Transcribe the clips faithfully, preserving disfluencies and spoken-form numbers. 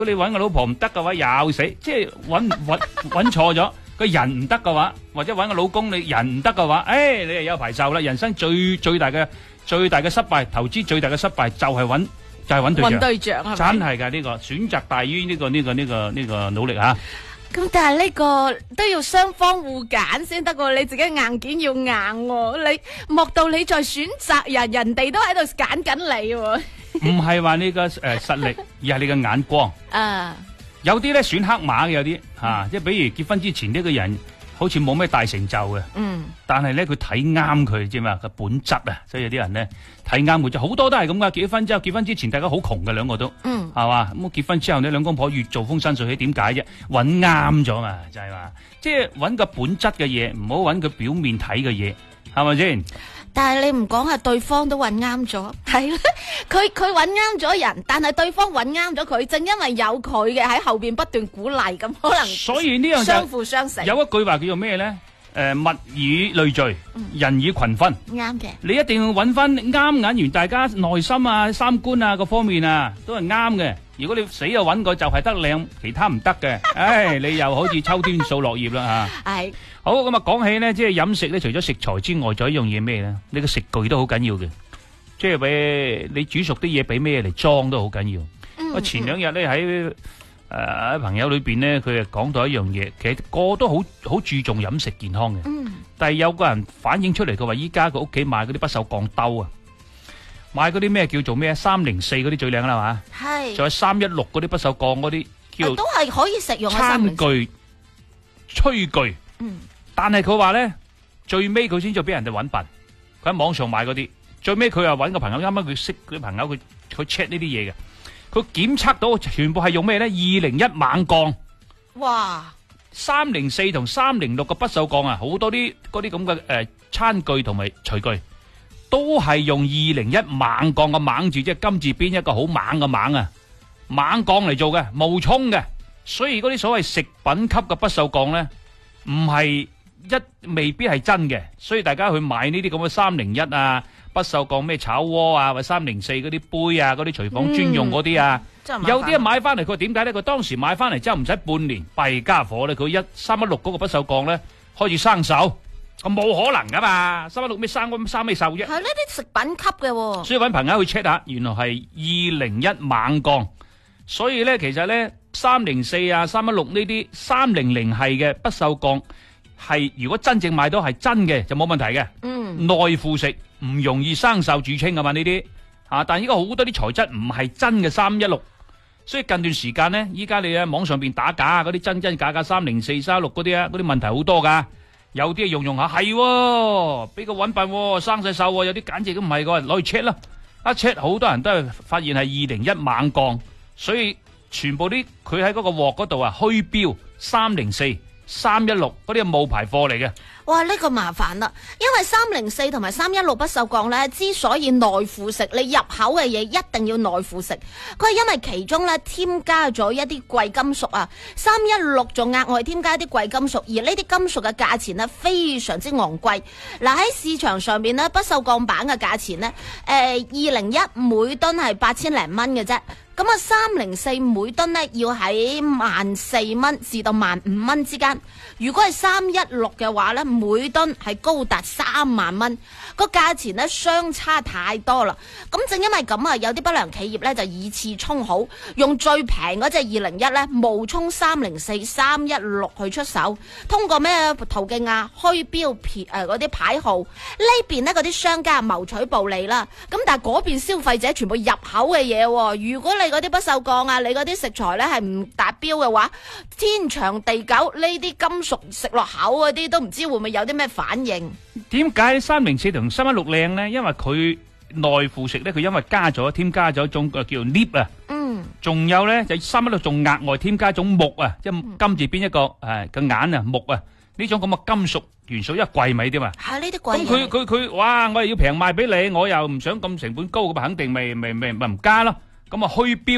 如果你揾個老婆唔得嘅話，又死，即係揾揾揾錯咗。個人唔得嘅話，或者揾個老公你人唔得嘅話，誒，你又有排受啦。人生最最大嘅最大嘅失敗，投資最大嘅失敗就係揾就係揾對象。 揾對象係咪？ 真係㗎呢個選擇大於呢個呢個呢個呢個努力嚇。 咁但係呢個都要雙方互揀先得喎，你自己硬件要硬喎，你莫到你在選擇人，人哋都喺度揀緊你喎。 唔係話你個誒實力，而係你嘅眼光。 啊， 有啲咧選黑馬嘅，有啲嚇，即係比如結婚之前呢個人好似冇咩大成就嘅， 嗯， 但係咧佢睇啱佢知嘛個本質啊，所以有啲人咧睇啱佢就好多都係咁噶。結咗婚之後，結婚之前大家好窮嘅兩個都， 嗯， 係嘛咁結婚之後呢兩公婆越做風生水起，點解啫？揾啱咗嘛，就係話即係揾個本質嘅嘢，唔好揾佢表面睇嘅嘢，係咪先？ 但係你唔講係對方都揾啱咗，係咧，佢佢揾啱咗人，但係對方揾啱咗佢，正因為有佢嘅喺後邊不斷鼓勵，咁可能所以呢樣就相輔相成。 有一句話叫做咩咧？誒，物以類聚，人以群分。 啱嘅， 你一定要揾翻啱眼緣，大家內心啊、三觀啊各方面啊都係啱嘅。如果你死又揾個就係得靚，其他唔得嘅，唉，你又好似秋天掃落葉啦嚇。 係好咁啊，講起咧，即係飲食咧，除咗食材之外，仲有一樣嘢咩咧？你個食具都好緊要嘅，即係俾你煮熟啲嘢，俾咩嚟裝都好緊要。我前兩日咧喺誒喺朋友裏邊咧，佢係講到一樣嘢，其實個個都好好注重飲食健康嘅。 嗯， 但係有個人反映出嚟，佢話依家佢屋企買嗰啲不鏽鋼兜啊，買嗰啲咩叫做咩三零四嗰啲最靚啦嘛， 係， 仲有三一六嗰啲不鏽鋼嗰啲叫都係可以食用嘅餐三具、炊具。 嗯， 但係佢話咧，最尾佢先再俾人哋揾笨，佢喺網上買嗰啲，最尾佢又揾個朋友，啱啱佢識佢朋友，佢佢 check 呢啲嘢嘅，佢檢測到全部係用咩咧？二零一猛鋼， 哇， 三零四同三零六嘅不鏽鋼啊，好多啲嗰啲咁嘅誒餐具同埋廚具，都係用二零一猛鋼嘅猛字，即係金字邊一個好猛嘅猛啊，猛鋼嚟做嘅，冒充嘅，所以嗰啲所謂食品級嘅不鏽鋼咧，唔係一未必係真嘅，所以大家去買呢啲咁嘅三零一啊，不鏽鋼咩炒鍋啊，或者三零四嗰啲杯啊，嗰啲廚房專用嗰啲啊， 嗯、 有啲人買翻嚟，佢話點解咧？佢當時買翻嚟之後唔使半年，弊家伙咧，佢一三一六嗰個不鏽鋼咧開始生鏽，咁冇可能噶嘛，三一六咩生咁生咩鏽啫？ 係呢啲食品級嘅、哦， 所以搵朋友去 check 下，原來係二零一猛鋼，所以咧其實咧三零四啊、三一六呢啲三零零係嘅不鏽鋼。係如果真正買到係真嘅就冇問題嘅， 嗯， 耐腐蝕唔容易生鏽著稱噶嘛呢啲，啊！但係依家好多啲材質唔係真嘅三一六，所以近段時間呢，依家你喺網上邊打假啊，嗰啲真真假假三零四、三一六嗰啲啊，嗰啲問題好多噶，有啲用用下係，俾個搵笨生晒鏽，有啲簡直都唔係個，攞去 check 啦，一 check 好多人都係發現係二零一猛鋼，所以全部啲佢喺嗰個鑊嗰度啊虛標三零四。三一六嗰啲係冒牌貨嚟嘅， 哇！呢、這個麻煩啦，因為三零四同埋三一六不鏽鋼咧，之所以耐腐蝕，你入口嘅嘢一定要耐腐蝕，佢係因為其中咧添加咗一啲貴金屬啊，三一六仲額外添加一啲貴金屬，而呢啲金屬嘅價錢呢非常之昂貴。嗱，喺市場上邊呢，不鏽鋼板嘅價錢呢，誒二零一每噸係八千零蚊嘅啫。咁啊，三零四每噸呢要喺萬四蚊至到萬五蚊之間。如果係三一六嘅話呢，每噸係高達三萬蚊，個價錢呢相差太多啦。咁正因為咁啊，有啲不良企業呢就以次充好，用最平嗰隻二零一呢冒充三零四、三一六去出手，通過咩途徑啊？虛標誒嗰啲牌號，呢邊呢嗰啲商家謀取暴利啦。咁但係嗰邊消費者全部入口嘅嘢，如果你嗰啲不鏽鋼啊，你嗰啲食材咧係唔達標嘅話，天長地久呢啲金屬食落口嗰啲都唔知會唔會有啲咩反應？ 點解三零四同三一六靚咧？因為佢耐腐蝕咧，佢因為加咗添加咗一種叫做 nib 啊，嗯，仲有咧就三一六仲額外添加一種木啊，即係金字邊一個誒個眼啊木啊，呢種咁嘅金屬元素，因為貴咪啲嘛， 係呢啲貴。 咁佢佢佢，哇！我又要平賣俾你，我又唔想咁成本高，咁肯定咪咪咪咪唔加咯。咁啊虛標咯，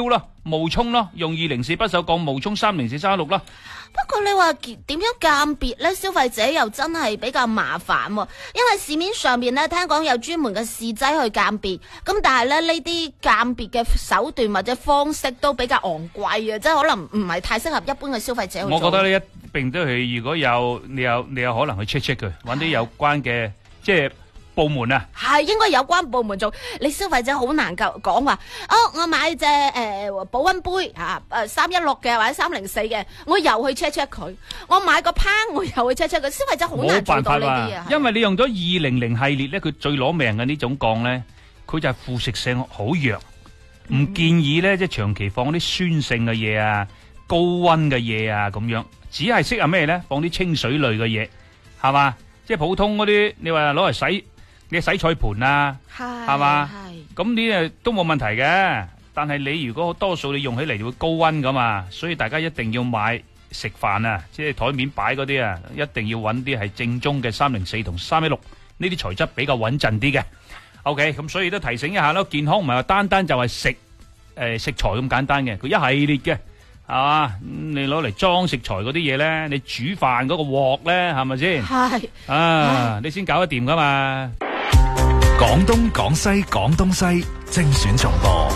冒充咯，用二零四不鏽鋼冒充三零四三一六啦。 不過你話點樣鑑別呢？消費者又真係比較麻煩喎，因為市面上面呢，聽講有專門嘅試劑去鑑別，咁但係咧呢啲鑑別嘅手段或者方式都比較昂貴啊，即係可能唔係太適合一般嘅消費者去做。 我覺得呢一並都係，如果有你有你有可能去 check check 佢，揾啲有關嘅即係部門啊， 係應該有關部門做。你消費者好難夠講話，哦，我買隻誒保溫杯啊，誒三一六嘅或者三零四嘅，我又去 check check 佢。我買個烹，我又去 check check 佢。消費者好難做到呢啲啊。 因為你用咗二零零系列咧，佢最攞命嘅呢種鋼咧，佢就係腐蝕性好弱，唔建議咧即係長期放啲酸性嘅嘢啊、高溫嘅嘢啊咁樣，只係適合咩咧？放啲清水類嘅嘢，係嘛？即係普通嗰啲，你話攞嚟洗。你洗菜盤啊，係嘛？咁呢誒都冇問題嘅，但係你如果多數你用起嚟就會高溫噶嘛，所以大家一定要買食飯啊，即係台面擺嗰啲啊，一定要揾啲係正宗嘅三零四同三一六呢啲材質比較穩陣啲嘅。OK，咁所以都提醒一下咯，健康唔係話單單就係食誒食材咁簡單嘅，佢一系列嘅係嘛？你攞嚟裝食材嗰啲嘢咧，你煮飯嗰個鑊咧係咪先？係啊，你先搞得掂噶嘛。 廣東廣西廣東西精選重播。